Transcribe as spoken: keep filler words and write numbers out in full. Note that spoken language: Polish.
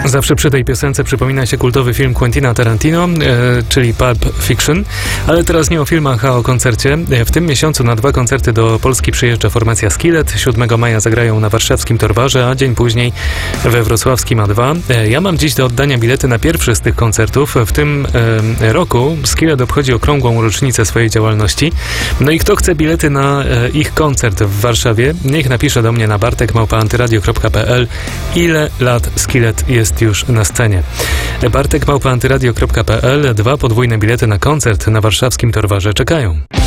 Zawsze przy tej piosence przypomina się kultowy film Quentina Tarantino, e, czyli Pulp Fiction, ale teraz nie o filmach, a o koncercie. W tym miesiącu na dwa koncerty do Polski przyjeżdża formacja Skillet. siódmego maja zagrają na warszawskim Torwarze, a dzień później we wrocławskim A dwa. E, ja mam dziś do oddania bilety na pierwszy z tych koncertów. W tym e, roku Skillet obchodzi okrągłą rocznicę swojej działalności. No i kto chce bilety na e, ich koncert w Warszawie, niech napisze do mnie na bartek małpa antyradio kropka p l, ile lat Skillet jest już na scenie. bartek małpa antyradio kropka p l. Dwa podwójne bilety na koncert na warszawskim Torwarze czekają.